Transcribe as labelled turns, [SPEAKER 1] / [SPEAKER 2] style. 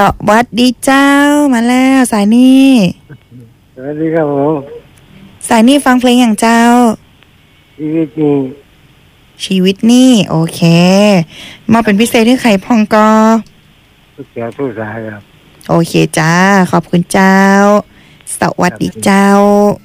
[SPEAKER 1] วัสดีเจ้ามาแล้วสายนี่
[SPEAKER 2] สวัสดีครับผม
[SPEAKER 1] สายนี่ฟังเพลงอย่างเจ้า
[SPEAKER 2] ชีวิต
[SPEAKER 1] นี่โอเคมาเป็นพิเศษที่ไข่พองกอ
[SPEAKER 2] ทุกแก่ทุกสายครับ
[SPEAKER 1] โอเคจ้าขอบคุณเจ้าสวัสดีเจ้า